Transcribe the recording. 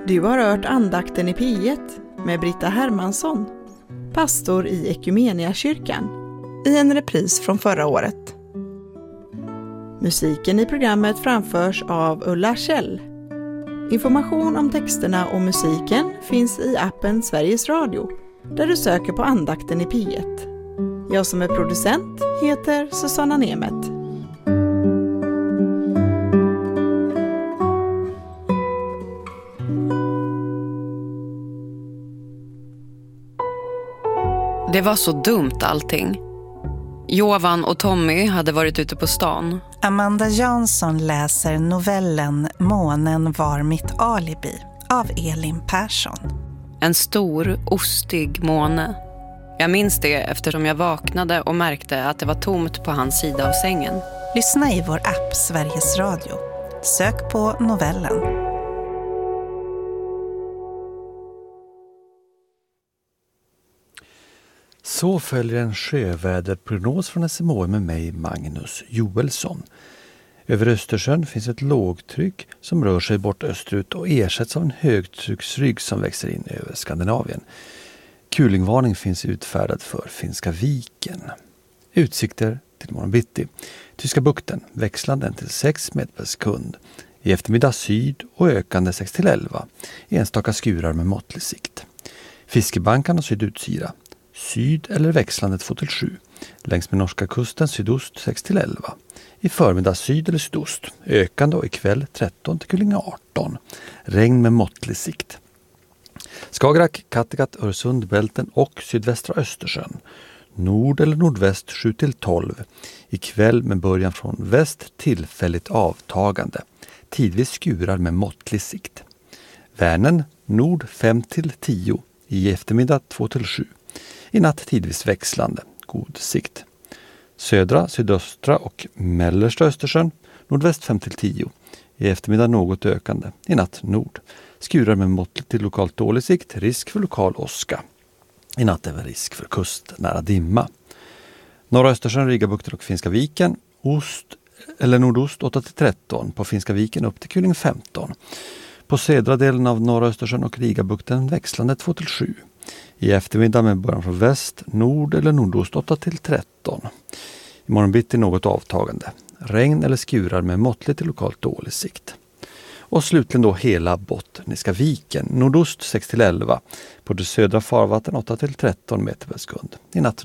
Du har hört andakten i P1 med Britta Hermansson, pastor i Ekumeniakyrkan, i en repris från förra året. Musiken i programmet framförs av Ulla Kjell. Information om texterna och musiken finns i appen Sveriges Radio, där du söker på andakten i P1. Jag som är producent heter Susanna Nemet. Det var så dumt allting. Jovan och Tommy hade varit ute på stan. Amanda Jansson läser novellen Månen var mitt alibi av Elin Persson. En stor, ostig måne. Jag minns det eftersom jag vaknade och märkte att det var tomt på hans sida av sängen. Lyssna i vår app Sveriges Radio. Sök på novellen. Så följer en sjöväderprognos från SMHI med mig, Magnus Joelsson. Över Östersjön finns ett lågtryck som rör sig bort österut och ersätts av en högtrycksrygg som växer in över Skandinavien. Kulingvarning finns utfärdad för Finska viken. Utsikter till morgon bitti. Tyska bukten, växlande 1-6 meter per sekund. I eftermiddag syd och ökande 6-11. Enstaka skurar med måttlig sikt. Fiskebankarna sydutsida. Syd eller växlande 2-7. Längs med norska kusten sydost 6-11. I förmiddag syd eller sydost. Ökande och ikväll 13 till Kulinge 18. Regn med måttlig sikt. Skagerrak, Kattegatt, Öresund, Bälten och sydvästra Östersjön. Nord eller nordväst 7-12. Ikväll med början från väst tillfälligt avtagande. Tidvis skurar med måttlig sikt. Värnen nord 5-10. I eftermiddag 2-7. I natt tidvis växlande, god sikt. Södra, sydöstra och mellersta Östersjön, nordväst 5-10. I eftermiddag något ökande, i natt nord. Skurar med måttligt till lokalt dålig sikt, risk för lokal åska. I natt även risk för kustnära dimma. Norra Östersjön, Rigabukten och Finska viken, ost eller nordost 8-13. På Finska viken upp till Kuling 15. På södra delen av norra Östersjön och Rigabukten växlande 2-7. I eftermiddag med början från väst, nord eller nordost 8-13. Imorgon bitti något avtagande. Regn eller skurar med måttligt till lokalt dålig sikt. Och slutligen då hela Bottniska viken, nordost 6-11. På det södra farvatten 8-13 meter per sekund. I natt